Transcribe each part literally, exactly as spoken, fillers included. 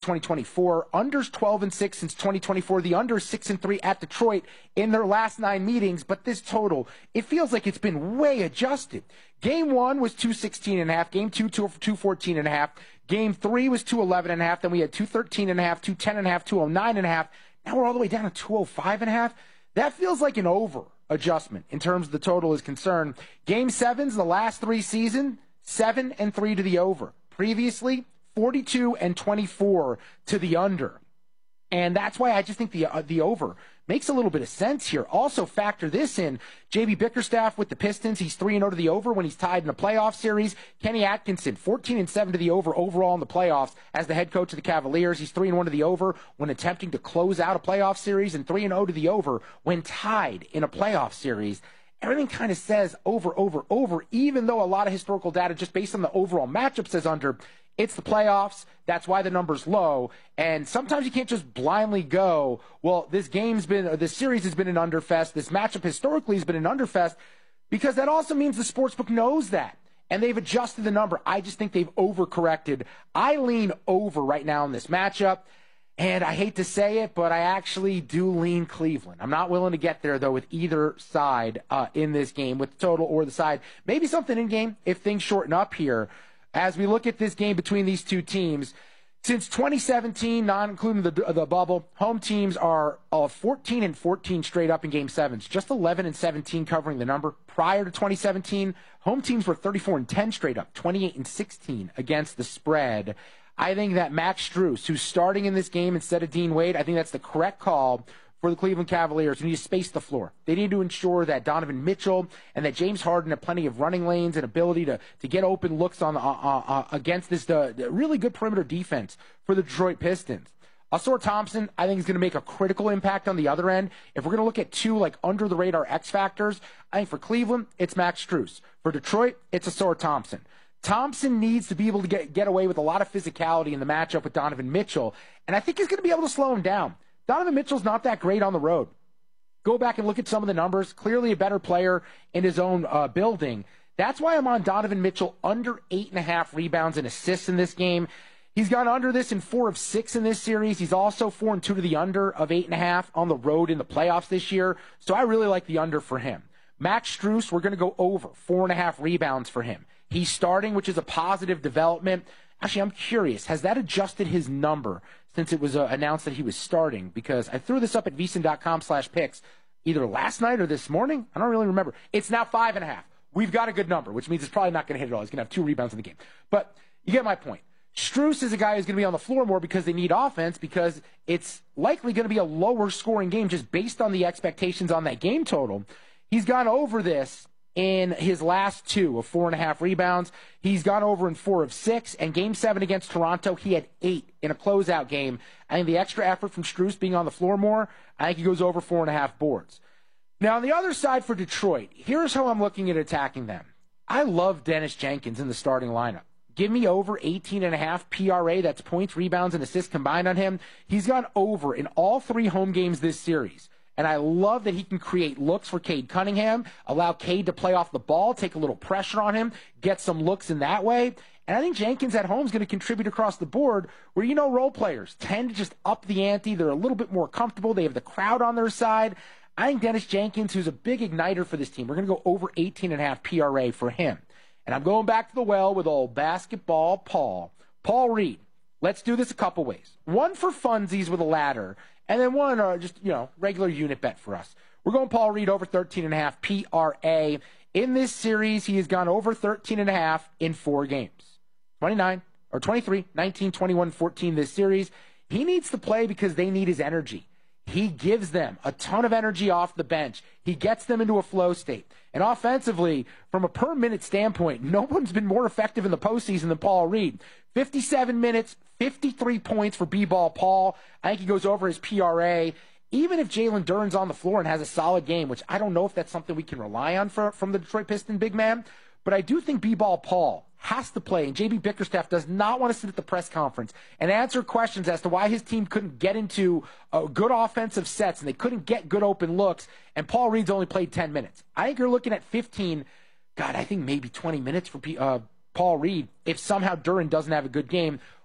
twenty twenty-four. Unders twelve and six since twenty twenty-four. The under is six and three at Detroit in their last nine meetings. But this total, it feels like it's been way adjusted. Game one was two sixteen and a half. Game two, two fourteen and a half. Game three was two eleven and a half. Then we had two thirteen and a half, two ten and a half, two oh nine and a half. Now we're all the way down to two oh five and a half. That feels like an over adjustment in terms of the total is concerned. Game sevens, the last three seasons, seven and three to the over. Previously, forty-two and twenty-four to the under. And that's why I just think the uh, the over makes a little bit of sense here. Also factor this in. J B Bickerstaff with the Pistons, he's three and oh to the over when he's tied in a playoff series. Kenny Atkinson, fourteen and seven to the over overall in the playoffs as the head coach of the Cavaliers. He's three and one to the over when attempting to close out a playoff series and three and oh to the over when tied in a playoff series. Everything kind of says over, over, over, even though a lot of historical data just based on the overall matchup says under. It's the playoffs. That's why the number's low. And sometimes you can't just blindly go, well, this game's been, or this series has been an underfest. This matchup historically has been an underfest, because that also means the sportsbook knows that. And they've adjusted the number. I just think they've overcorrected. I lean over right now in this matchup. And I hate to say it, but I actually do lean Cleveland. I'm not willing to get there, though, with either side uh, in this game, with the total or the side. Maybe something in game if things shorten up here. As we look at this game between these two teams, since twenty seventeen, not including the the bubble, home teams are uh, fourteen and fourteen straight up in game sevens, just eleven and seventeen covering the number. Prior to twenty seventeen, home teams were thirty-four and ten straight up, twenty-eight and sixteen against the spread. I think that Max Strus, who's starting in this game instead of Dean Wade, I think that's the correct call for the Cleveland Cavaliers. We need to space the floor. They need to ensure that Donovan Mitchell and that James Harden have plenty of running lanes and ability to, to get open looks on uh, uh, uh, against this uh, really good perimeter defense for the Detroit Pistons. Ausar Thompson, I think, is going to make a critical impact on the other end. If we're going to look at two like under-the-radar X factors, I think for Cleveland, it's Max Strus. For Detroit, it's Ausar Thompson. Thompson needs to be able to get, get away with a lot of physicality in the matchup with Donovan Mitchell, and I think he's going to be able to slow him down. Donovan Mitchell's not that great on the road. Go back and look at some of the numbers. Clearly a better player in his own uh, building. That's why I'm on Donovan Mitchell under eight and a half rebounds and assists in this game. He's gone under this in four of six in this series. He's also four and two to the under of eight and a half on the road in the playoffs this year. So I really like the under for him. Max Strus, we're going to go over four and a half rebounds for him. He's starting, which is a positive development. Actually, I'm curious. Has that adjusted his number since it was uh, announced that he was starting? Because I threw this up at vsin.com slash picks either last night or this morning. I don't really remember. It's now five and a half. We've got a good number, which means it's probably not going to hit it all. He's going to have two rebounds in the game. But you get my point. Strus is a guy who's going to be on the floor more because they need offense, because it's likely going to be a lower scoring game just based on the expectations on that game total. He's gone over this in his last two of four and a half rebounds. He's gone over in four of six, and game seven against Toronto, he had eight in a closeout game. I think the extra effort from Strus being on the floor more, I think he goes over four and a half boards. Now, on the other side for Detroit, here's how I'm looking at attacking them. I love Dennis Jenkins in the starting lineup. Give me over eighteen and a half P R A. That's points, rebounds, and assists combined on him. He's gone over in all three home games this series. And I love that he can create looks for Cade Cunningham, allow Cade to play off the ball, take a little pressure on him, get some looks in that way. And I think Jenkins at home is going to contribute across the board, where, you know, role players tend to just up the ante. They're a little bit more comfortable. They have the crowd on their side. I think Dennis Jenkins, who's a big igniter for this team, we're going to go over eighteen and a half P R A for him. And I'm going back to the well with old basketball Paul. Paul Reed. Let's do this a couple ways. One for funsies with a ladder, and then one uh, just, you know, regular unit bet for us. We're going Paul Reed over thirteen and a half P R A. In this series, he has gone over thirteen and a half in four games. twenty-nine, or twenty-three, nineteen, twenty-one, fourteen this series. He needs to play because they need his energy. He gives them a ton of energy off the bench. He gets them into a flow state. And offensively, from a per-minute standpoint, no one's been more effective in the postseason than Paul Reed. fifty-seven minutes, fifty-three points for B-Ball Paul. I think he goes over his P R A. Even if Jalen Duren's on the floor and has a solid game, which I don't know if that's something we can rely on for, from the Detroit Piston big man, but I do think B-Ball Paul has to play, and J B Bickerstaff does not want to sit at the press conference and answer questions as to why his team couldn't get into uh, good offensive sets and they couldn't get good open looks, and Paul Reed's only played ten minutes. I think you're looking at fifteen, God, I think maybe twenty minutes for P, uh, Paul Reed if somehow Duren doesn't have a good game.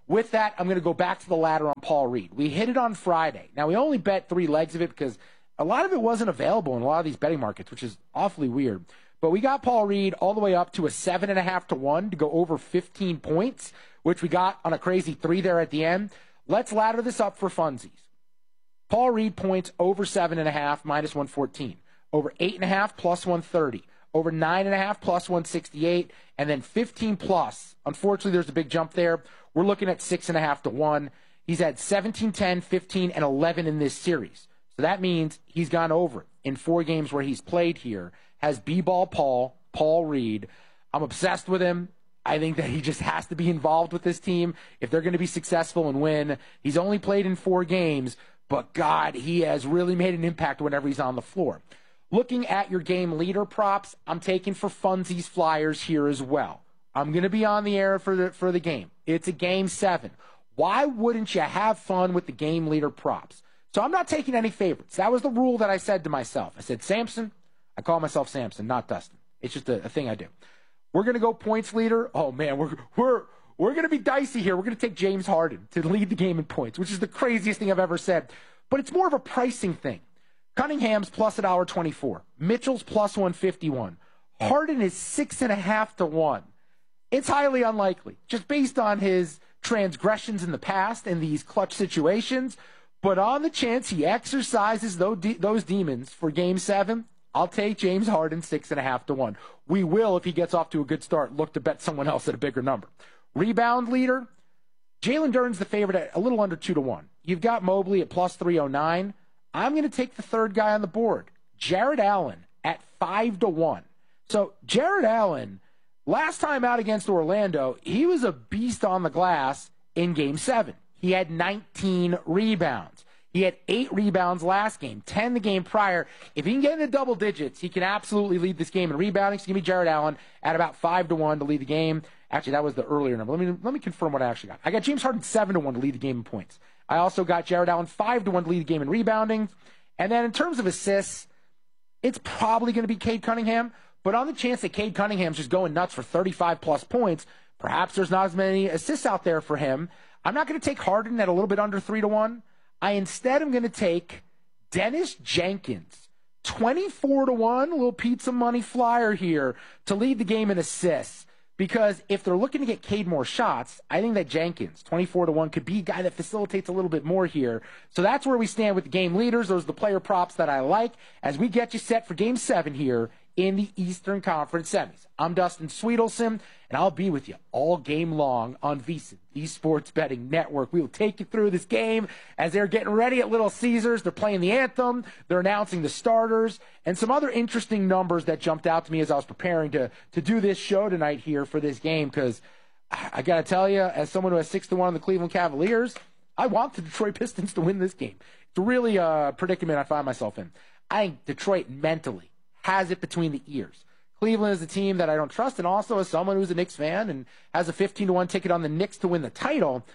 with that, I'm going to go back to the ladder on Paul Reed. We hit it on Friday. Now, we only bet three legs of it because a lot of it wasn't available in a lot of these betting markets, which is awfully weird. But we got Paul Reed all the way up to a seven and a half to one to go over fifteen points, which we got on a crazy three there at the end. Let's ladder this up for funsies. Paul Reed points over seven and a half minus one fourteen, over eight and a half plus one thirty, over nine and a half plus one sixty-eight, and then fifteen plus. Unfortunately, there's a big jump there. We're looking at six and a half to one. He's had seventeen, ten, fifteen, and eleven in this series. So that means he's gone over it in four games where he's played here. Has B-ball Paul, Paul Reed. I'm obsessed with him. I think that he just has to be involved with this team if they're going to be successful and win. He's only played in four games, but God, he has really made an impact whenever he's on the floor. Looking at your game leader props, I'm taking for funsies Flyers here as well. I'm going to be on the air for the, for the game. It's a game seven. Why wouldn't you have fun with the game leader props? So I'm not taking any favorites. That was the rule that I said to myself. I said, Samson, I call myself Samson, not Dustin. It's just a, a thing I do. We're going to go points leader. Oh, man, we're we're we're going to be dicey here. We're going to take James Harden to lead the game in points, which is the craziest thing I've ever said. But it's more of a pricing thing. Cunningham's plus one dollar twenty-four. Mitchell's plus one fifty-one. Harden is six and a half to one. It's highly unlikely, just based on his transgressions in the past and these clutch situations. But on the chance he exercises those, de- those demons for game seven, I'll take James Harden six and a half to one. We will, if he gets off to a good start, look to bet someone else at a bigger number. Rebound leader, Jalen Duren's the favorite at a little under two to one. You've got Mobley at plus three oh nine. I'm going to take the third guy on the board, Jared Allen at five to one. So Jared Allen, last time out against Orlando, he was a beast on the glass in game seven. He had nineteen rebounds. He had eight rebounds last game, ten the game prior. If he can get into double digits, he can absolutely lead this game in rebounding. So give me Jared Allen at about five to one to lead the game. Actually, that was the earlier number. Let me let me confirm what I actually got. I got James Harden seven to one to lead the game in points. I also got Jared Allen five to one to lead the game in rebounding. And then in terms of assists, it's probably going to be Cade Cunningham. But on the chance that Cade Cunningham's just going nuts for thirty-five plus points, perhaps there's not as many assists out there for him. I'm not going to take Harden at a little bit under three to one. I instead am going to take Dennis Jenkins, twenty-four to one, a little pizza money flyer here to lead the game in assists. Because if they're looking to get Cade more shots, I think that Jenkins, twenty-four to one, could be a guy that facilitates a little bit more here. So that's where we stand with the game leaders. Those are the player props that I like as we get you set for game seven here in the Eastern Conference semis. I'm Dustin Sweetelson, and I'll be with you all game long on VSiN, the Sports Betting Network. We will take you through this game as they're getting ready at Little Caesars. They're playing the anthem. They're announcing the starters and some other interesting numbers that jumped out to me as I was preparing to, to do this show tonight here for this game, because I got to tell you, as someone who has six to one on the Cleveland Cavaliers, I want the Detroit Pistons to win this game. It's really a predicament I find myself in. I think Detroit mentally has it between the ears. Cleveland is a team that I don't trust, and also as someone who's a Knicks fan and has a fifteen to one ticket on the Knicks to win the title,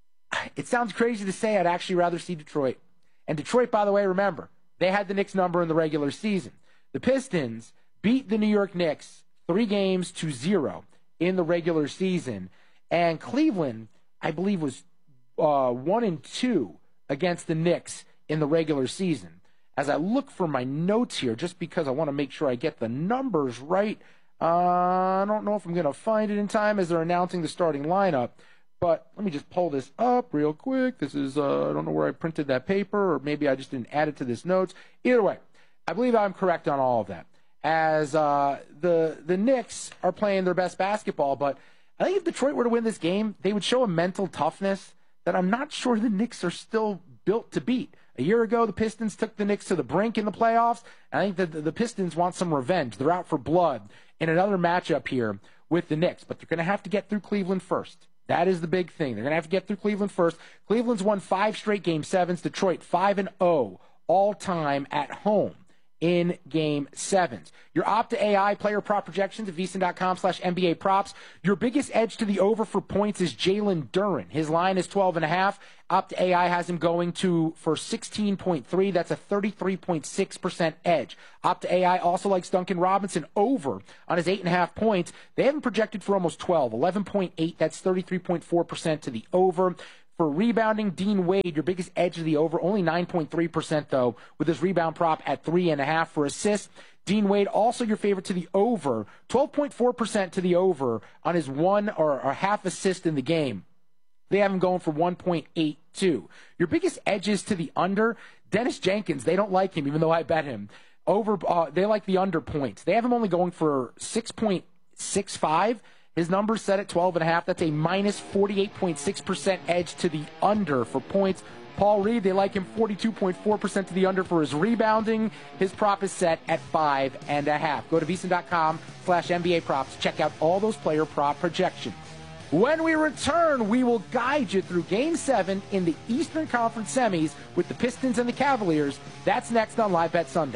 it sounds crazy to say I'd actually rather see Detroit. And Detroit, by the way, remember, they had the Knicks number in the regular season. The Pistons beat the New York Knicks three games to zero in the regular season, and Cleveland, I believe, was uh, one and two against the Knicks in the regular season. As I look for my notes here, just because I want to make sure I get the numbers right, uh, I don't know if I'm going to find it in time as they're announcing the starting lineup, but let me just pull this up real quick. This is, uh, I don't know where I printed that paper, or maybe I just didn't add it to this notes. Either way, I believe I'm correct on all of that. As uh, the the Knicks are playing their best basketball, but I think if Detroit were to win this game, they would show a mental toughness that I'm not sure the Knicks are still built to beat. A year ago, the Pistons took the Knicks to the brink in the playoffs. I think that the, the Pistons want some revenge. They're out for blood in another matchup here with the Knicks, but they're going to have to get through Cleveland first. That is the big thing. They're going to have to get through Cleveland first. Cleveland's won five straight game sevens. Detroit five and oh all time at home in Game sevens. Your Opta A I player prop projections at VSiN.com slash NBA props. Your biggest edge to the over for points is Jalen Duren. His line is twelve and a half. Opta A I has him going to for sixteen point three. That's a thirty-three point six percent edge. Opta A I also likes Duncan Robinson over on his eight and a half points. They haven't projected for almost twelve, eleven point eight. That's thirty-three point four percent to the over. For rebounding, Dean Wade, your biggest edge of the over, only nine point three percent, though, with his rebound prop at three point five. For assists, Dean Wade, also your favorite to the over, twelve point four percent to the over on his one or, or half assist in the game. They have him going for one point eight two. Your biggest edges to the under, Dennis Jenkins, they don't like him, even though I bet him. Over, uh, they like the under points. They have him only going for six point six five. His number's set at twelve and a half. That's a minus forty-eight point six percent edge to the under for points. Paul Reed, they like him forty-two point four percent to the under for his rebounding. His prop is set at five and a half. Go to VSiN.com slash NBA props. Check out all those player prop projections. When we return, we will guide you through Game seven in the Eastern Conference semis with the Pistons and the Cavaliers. That's next on Live Bet Sunday.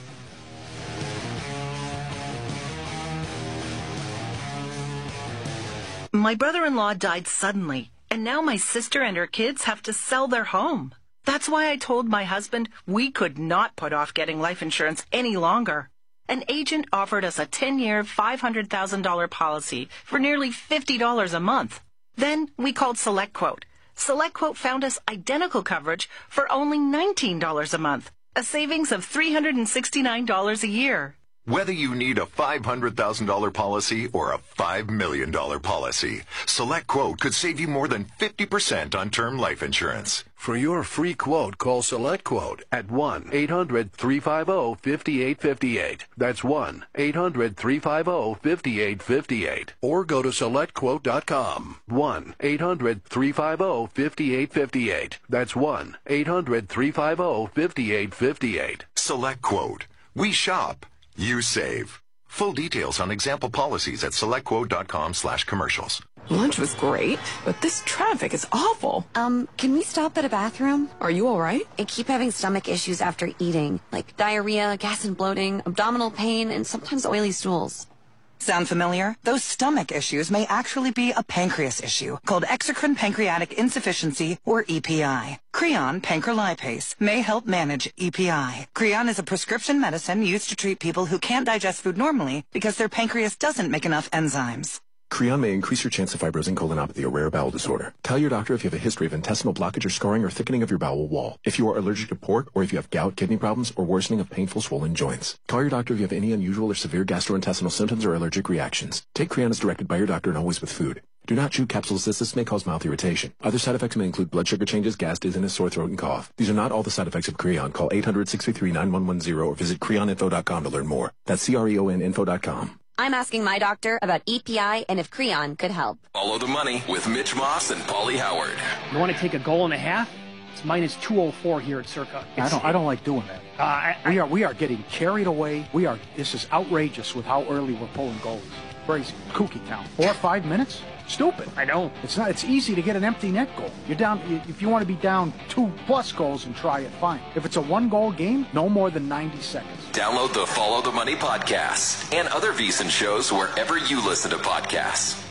My brother-in-law died suddenly, and now my sister and her kids have to sell their home. That's why I told my husband we could not put off getting life insurance any longer. An agent offered us a ten-year, five hundred thousand dollars policy for nearly fifty dollars a month. Then we called SelectQuote. SelectQuote found us identical coverage for only nineteen dollars a month, a savings of three hundred sixty-nine dollars a year. Whether you need a five hundred thousand dollars policy or a five million dollars policy, SelectQuote could save you more than fifty percent on term life insurance. For your free quote, call SelectQuote at one eight hundred three five zero five eight five eight. That's one eight hundred three five zero five eight five eight. Or go to select quote dot com. one eight hundred three five zero five eight five eight. That's one eight hundred three five zero five eight five eight. SelectQuote. We shop. You save. Full details on example policies at selectquote.com slash commercials. Lunch was great, but this traffic is awful. Um, can we stop at a bathroom? Are you all right? I keep having stomach issues after eating, like diarrhea, gas and bloating, abdominal pain, and sometimes oily stools. Sound familiar? Those stomach issues may actually be a pancreas issue called exocrine pancreatic insufficiency, or E P I. Creon pancrelipase may help manage E P I. Creon is a prescription medicine used to treat people who can't digest food normally because their pancreas doesn't make enough enzymes. Creon may increase your chance of fibrosing colonopathy, a rare bowel disorder. Tell your doctor if you have a history of intestinal blockage or scarring or thickening of your bowel wall. If you are allergic to pork, or if you have gout, kidney problems, or worsening of painful swollen joints. Call your doctor if you have any unusual or severe gastrointestinal symptoms or allergic reactions. Take Creon as directed by your doctor and always with food. Do not chew capsules as this may cause mouth irritation. Other side effects may include blood sugar changes, gas, dizziness, sore throat, and cough. These are not all the side effects of Creon. Call eight hundred six three three nine one one zero or visit creon info dot com to learn more. That's C R E O N info dot com. I'm asking my doctor about E P I and if Creon could help. Follow the money with Mitch Moss and Paulie Howard. You want to take a goal and a half? It's minus two oh four here at Circa. I don't. I don't like doing that. Uh, I, we I, are. We are getting carried away. We are. This is outrageous with how early we're pulling goals. Crazy. Kooky town. Four or five minutes. Stupid. I know. It's not. It's easy to get an empty net goal. You're down. If you want to be down two plus goals and try it, fine. If it's a one goal game, no more than ninety seconds. Download the Follow the Money podcast and other VSiN shows wherever you listen to podcasts.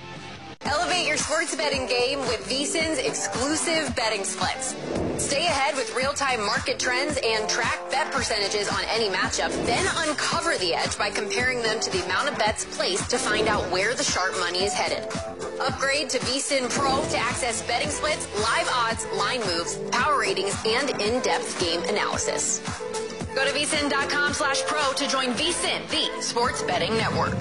Elevate your sports betting game with VSiN's exclusive betting splits. Stay ahead with real-time market trends and track bet percentages on any matchup. Then uncover the edge by comparing them to the amount of bets placed to find out where the sharp money is headed. Upgrade to VSiN Pro to access betting splits, live odds, line moves, power ratings, and in-depth game analysis. Go to VSiN.com slash pro to join VSiN, the sports betting network.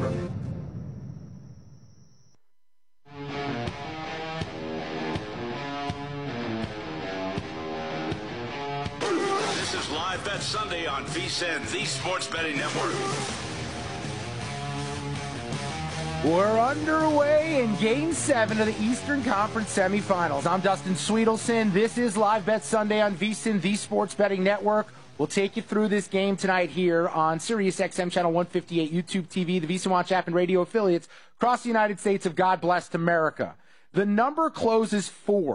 This is Live Bet Sunday on VSiN, the sports betting network. We're underway in Game seven of the Eastern Conference semifinals. I'm Dustin Sweetelson. This is Live Bet Sunday on VSiN, the sports betting network. We'll take you through this game tonight here on Sirius X M Channel one fifty-eight, YouTube T V, the VSiN Watch app, and radio affiliates across the United States of God blessed America. The number closes four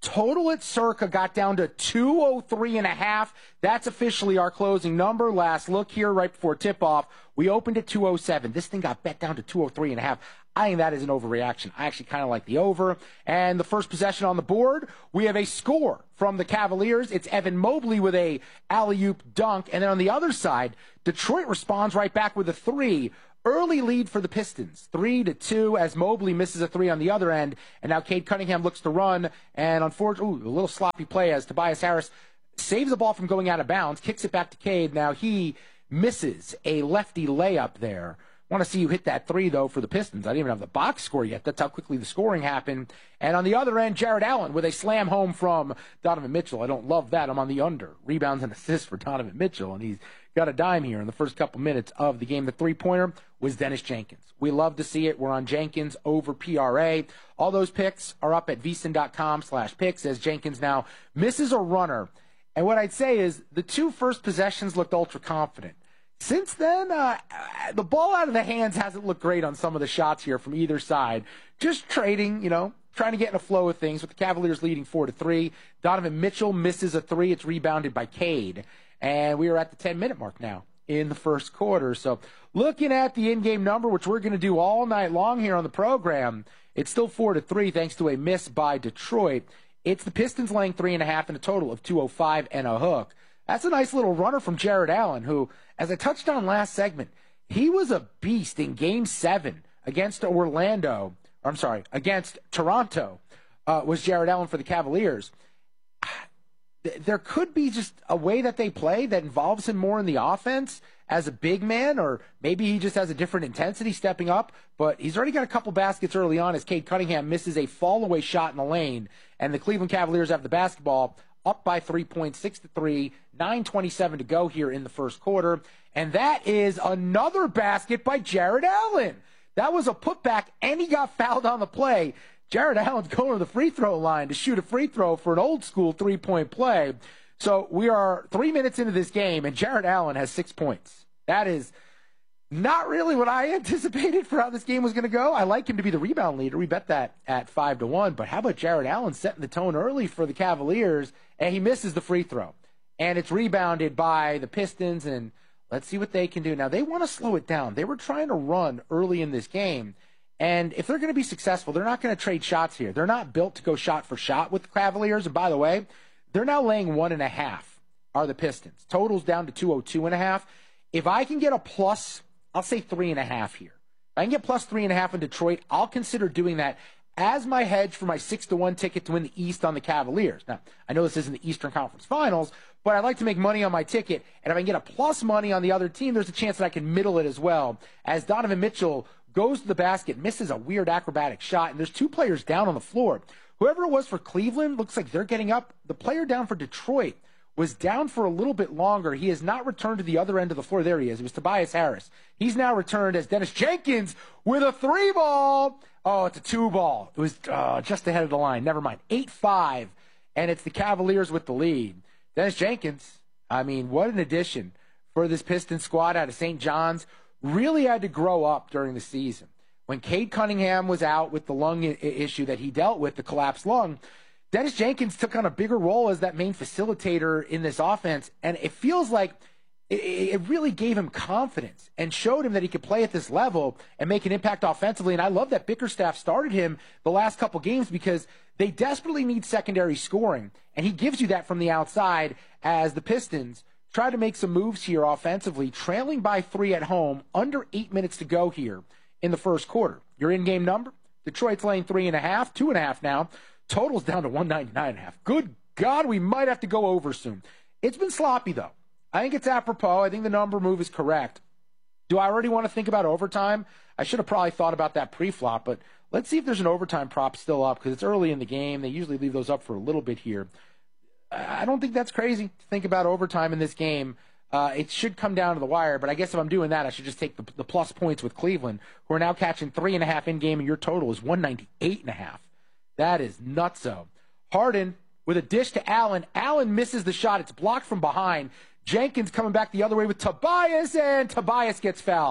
Total at Circa got down to two oh three and a half. That's officially our closing number. Last look here right before tip-off, we opened at two oh seven. This thing got bet down to two oh three and a half. I think that is an overreaction. I actually kind of like the over. And the first possession on the board, we have a score from the Cavaliers. It's Evan Mobley with a alley-oop dunk. And then on the other side, Detroit responds right back with a three. Early lead for the Pistons, three to two, as Mobley misses a three on the other end, and now Cade Cunningham looks to run, and unfortunately, ooh, a little sloppy play as Tobias Harris saves the ball from going out of bounds, kicks it back to Cade. Now he misses a lefty layup there. Want to see you hit that three, though, for the Pistons. I didn't even have the box score yet. That's how quickly the scoring happened. And on the other end, Jarrett Allen with a slam home from Donovan Mitchell. I don't love that. I'm on the under. Rebounds and assists for Donovan Mitchell, and he's got a dime here in the first couple minutes of the game. The three-pointer was Dennis Jenkins. We love to see it. We're on Jenkins over P R A. All those picks are up at vsin.com slash picks as Jenkins now misses a runner. And what I'd say is the two first possessions looked ultra-confident. Since then, uh, the ball out of the hands hasn't looked great on some of the shots here from either side. Just trading, you know, trying to get in a flow of things with the Cavaliers leading four to three. Donovan Mitchell misses a three. It's rebounded by Cade. And we are at the ten-minute mark now in the first quarter. So looking at the in-game number, which we're going to do all night long here on the program, it's still four to three thanks to a miss by Detroit. It's the Pistons laying three and a half in a total of two oh five and a hook. That's a nice little runner from Jarrett Allen, who, as I touched on last segment, he was a beast in Game seven against Orlando. Or I'm sorry, against Toronto, uh, was Jarrett Allen for the Cavaliers. There could be just a way that they play that involves him more in the offense as a big man, or maybe he just has a different intensity stepping up. But he's already got a couple baskets early on as Cade Cunningham misses a fall-away shot in the lane, and the Cleveland Cavaliers have the basketball up by three points, six to three, nine twenty-seven to go here in the first quarter. And that is another basket by Jarrett Allen. That was a putback, and he got fouled on the play. Jarrett Allen's going to the free throw line to shoot a free throw for an old-school three-point play. So we are three minutes into this game, and Jarrett Allen has six points. That is not really what I anticipated for how this game was going to go. I like him to be the rebound leader. We bet that at five to one. But how about Jarrett Allen setting the tone early for the Cavaliers, and he misses the free throw. And it's rebounded by the Pistons, and let's see what they can do. Now, they want to slow it down. They were trying to run early in this game. And if they're going to be successful, they're not going to trade shots here. They're not built to go shot for shot with the Cavaliers. And by the way, they're now laying one and a half are the Pistons. Total's down to two oh two and a half. If I can get a plus, I'll say three and a half here. If I can get plus three and a half in Detroit, I'll consider doing that as my hedge for my six to one ticket to win the East on the Cavaliers. Now, I know this isn't the Eastern Conference Finals, but I'd like to make money on my ticket. And if I can get a plus money on the other team, there's a chance that I can middle it as well. As Donovan Mitchell goes to the basket, misses a weird acrobatic shot, and there's two players down on the floor. Whoever it was for Cleveland, looks like they're getting up. The player down for Detroit was down for a little bit longer. He has not returned to the other end of the floor. There he is. It was Tobias Harris. He's now returned as Dennis Jenkins with a three ball. Oh, it's a two ball. It was uh, just ahead of the line. Never mind. eight five, and it's the Cavaliers with the lead. Dennis Jenkins, I mean, what an addition for this Pistons squad out of Saint John's. Really had to grow up during the season. When Cade Cunningham was out with the lung I- issue that he dealt with, the collapsed lung, Dennis Jenkins took on a bigger role as that main facilitator in this offense, and it feels like it, it really gave him confidence and showed him that he could play at this level and make an impact offensively. And I love that Bickerstaff started him the last couple games because they desperately need secondary scoring, and he gives you that from the outside as the Pistons try to make some moves here offensively, trailing by three at home, under eight minutes to go here in the first quarter. Your in-game number? Detroit's laying three and a half, two and a half now. Total's down to one ninety-nine and a half. Good God, we might have to go over soon. It's been sloppy, though. I think it's apropos. I think the number move is correct. Do I already want to think about overtime? I should have probably thought about that pre-flop, but let's see if there's an overtime prop still up because it's early in the game. They usually leave those up for a little bit here. I don't think that's crazy to think about overtime in this game. Uh, it should come down to the wire, but I guess if I'm doing that, I should just take the, the plus points with Cleveland, who are now catching three and a half in game, and your total is one ninety-eight and a half. That is nutso. Harden with a dish to Allen. Allen misses the shot. It's blocked from behind. Jenkins coming back the other way with Tobias, and Tobias gets fouled.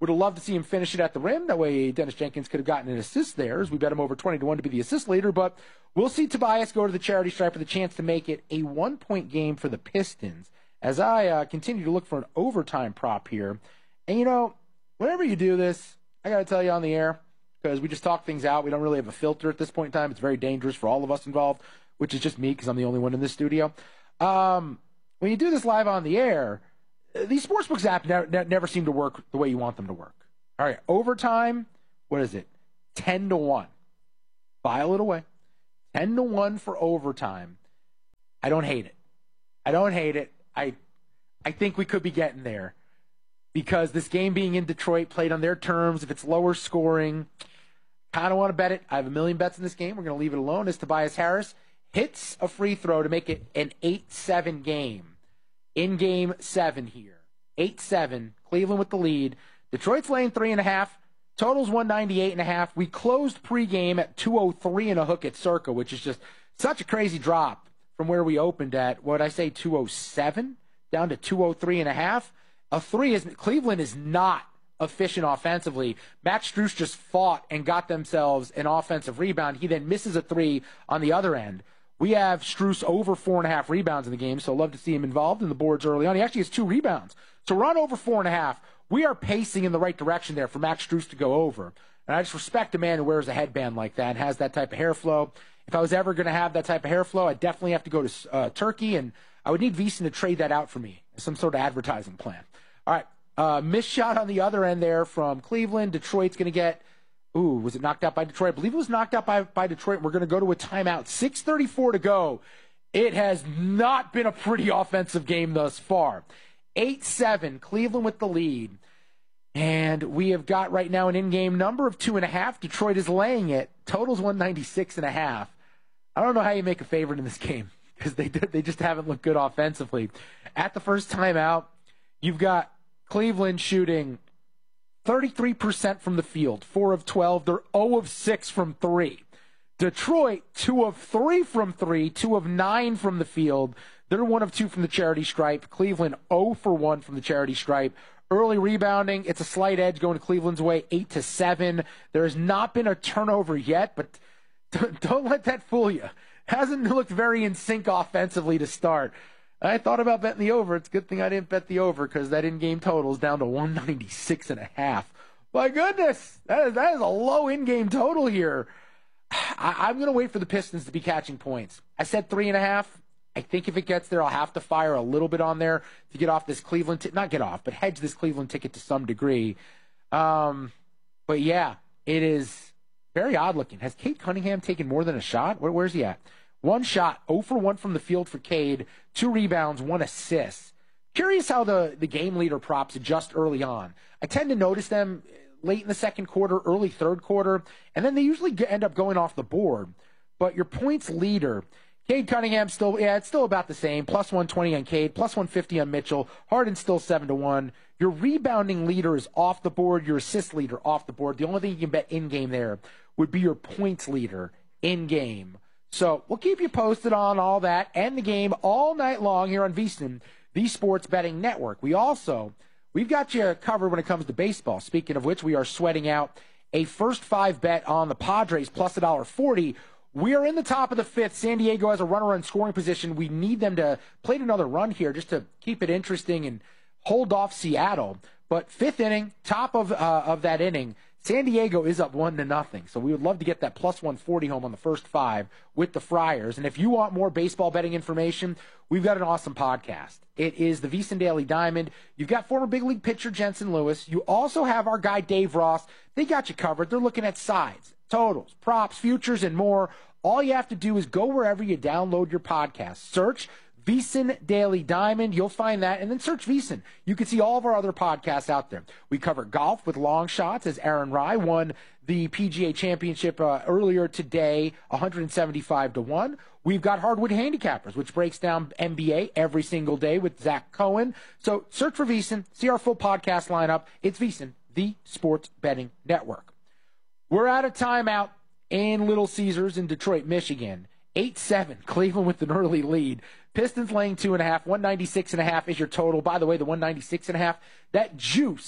Would have loved to see him finish it at the rim. That way Dennis Jenkins could have gotten an assist there, as we bet him over twenty to one to be the assist leader. But we'll see Tobias go to the charity stripe with a chance to make it a one-point game for the Pistons. As I uh, continue to look for an overtime prop here. And, you know, whenever you do this, I got to tell you on the air, because we just talk things out. We don't really have a filter at this point in time. It's very dangerous for all of us involved, which is just me because I'm the only one in this studio. Um, when you do this live on the air, these sportsbooks apps never, never seem to work the way you want them to work. All right, overtime, what is it? ten to one. File it away. ten to one for overtime. I don't hate it. I don't hate it. I I think we could be getting there. Because this game being in Detroit, played on their terms, if it's lower scoring, kind of want to bet it. I have a million bets in this game. We're going to leave it alone as Tobias Harris hits a free throw to make it an eight seven game. In game seven here. eight seven, Cleveland with the lead. Detroit's laying three and a half. Total's one ninety-eight and a half. We closed pregame at two oh three and a hook at Circa, which is just such a crazy drop from where we opened at, what did I say, two oh seven? Down to two oh three and a half. A three is, Cleveland is not efficient offensively. Max Strus just fought and got themselves an offensive rebound. He then misses a three on the other end. We have Strus over four and a half rebounds in the game, so love to see him involved in the boards early on. He actually has two rebounds. So we're on over four and a half. We are pacing in the right direction there for Max Strus to go over. And I just respect a man who wears a headband like that and has that type of hair flow. If I was ever going to have that type of hair flow, I'd definitely have to go to uh, Turkey, and I would need VSiN to trade that out for me as some sort of advertising plan. All right, uh, missed shot on the other end there from Cleveland. Detroit's going to get, ooh, was it knocked out by Detroit? I believe it was knocked out by, by Detroit. We're going to go to a timeout. six thirty-four to go. It has not been a pretty offensive game thus far. eight seven, Cleveland with the lead. And we have got right now an in-game number of two and a half. Detroit is laying it. Total's one ninety-six and a half. I don't know how you make a favorite in this game because they they just haven't looked good offensively. At the first timeout, you've got Cleveland shooting thirty-three percent from the field, four of twelve. They're zero of six from three. Detroit, two of three from three, two of nine from the field. They're one of two from the charity stripe. Cleveland, zero for one from the charity stripe. Early rebounding, it's a slight edge going to Cleveland's way, eight to seven. There has not been a turnover yet, but don't let that fool you. Hasn't looked very in sync offensively to start. I thought about betting the over. It's a good thing I didn't bet the over because that in-game total is down to one ninety-six and a half. My goodness, that is, that is a low in-game total here. I, I'm going to wait for the Pistons to be catching points. I said three and a half. I think if it gets there, I'll have to fire a little bit on there to get off this Cleveland ticket. Not get off, but hedge this Cleveland ticket to some degree. Um, but yeah, it is very odd looking. Has Cade Cunningham taken more than a shot? Where, where's he at? One shot, zero for one from the field for Cade, two rebounds, one assist. Curious how the, the game leader props adjust early on. I tend to notice them late in the second quarter, early third quarter, and then they usually get, end up going off the board. But your points leader, Cade Cunningham, still, yeah, it's still about the same. plus one twenty on Cade, plus one fifty on Mitchell. Harden's still seven to one. Your rebounding leader is off the board. Your assist leader off the board. The only thing you can bet in-game there would be your points leader in-game. So we'll keep you posted on all that and the game all night long here on VSiN, the Sports Betting Network. We also, we've got you covered when it comes to baseball. Speaking of which, we are sweating out a first five bet on the Padres plus one forty. We are in the top of the fifth. San Diego has a runner in scoring position. We need them to play another run here just to keep it interesting and hold off Seattle. But fifth inning, top of uh, of that inning, San Diego is up one to nothing. So we would love to get that plus one forty home on the first five with the Friars. And if you want more baseball betting information, we've got an awesome podcast. It is the VSiN Daily Diamond. You've got former big league pitcher Jensen Lewis. You also have our guy Dave Ross. They got you covered. They're looking at sides, totals, props, futures, and more. All you have to do is go wherever you download your podcast. Search VSiN Daily Diamond. You'll find that. And then search VSiN. You can see all of our other podcasts out there. We cover golf with long shots as Aaron Rai won the P G A Championship uh, earlier today, one seventy-five to one. We've got Hardwood Handicappers, which breaks down N B A every single day with Zach Cohen. So search for VSiN. See our full podcast lineup. It's VSiN, the Sports Betting Network. We're out of timeout in Little Caesars in Detroit, Michigan. eight seven, Cleveland with an early lead. Pistons laying two and a half. one ninety-six and a half is your total. By the way, the one ninety-six and a half, that juice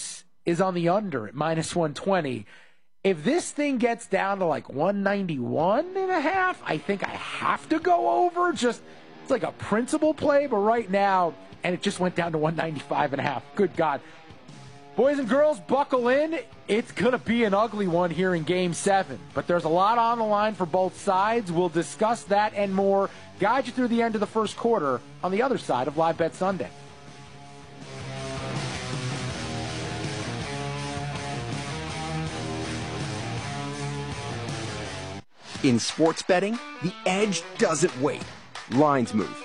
is on the under at minus one twenty. If this thing gets down to like one ninety-one and a half, I think I have to go over. Just, it's like a principal play, but right now, and it just went down to one ninety-five and a half. Good God. Boys and girls, buckle in. It's going to be an ugly one here in Game seven. But there's a lot on the line for both sides. We'll discuss that and more. Guide you through the end of the first quarter on the other side of Live Bet Sunday. In sports betting, the edge doesn't wait. Lines move.